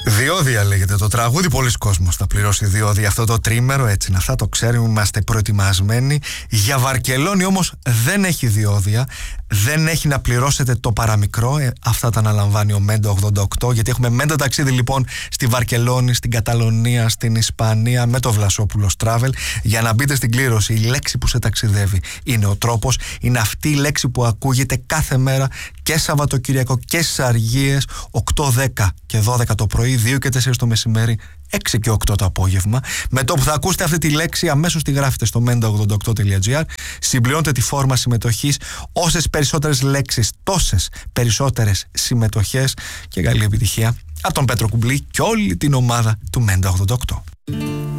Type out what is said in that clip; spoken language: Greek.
Διόδια λέγεται το τραγούδι. Πολλοί κόσμος θα πληρώσει διόδια αυτό το τρίμερο. Έτσι να θα το ξέρουμε, είμαστε προετοιμασμένοι. Για Βαρκελόνη όμως δεν έχει διόδια. Δεν έχει να πληρώσετε το παραμικρό. Αυτά τα αναλαμβάνει ο Μέντο 88. Γιατί έχουμε Μέντο ταξίδι λοιπόν στη Βαρκελόνη, στην Καταλωνία, στην Ισπανία με το Βλασόπουλος Travel. Για να μπείτε στην κλήρωση, η λέξη που σε ταξιδεύει είναι ο τρόπος. Είναι αυτή η λέξη που ακούγεται κάθε μέρα και Σαββατοκύριακο και στις αργίες 8, 10 και 12 το πρωί, 2 και 4 το μεσημέρι, 6 και 8 το απόγευμα. Με το που θα ακούσετε αυτή τη λέξη, αμέσως τη γράφετε στο mendo88.gr, συμπληρώνετε τη φόρμα συμμετοχής. Όσες περισσότερες λέξεις, τόσες περισσότερες συμμετοχές. Και καλή επιτυχία από τον Πέτρο Κουμπλή και όλη την ομάδα του Mendo 88.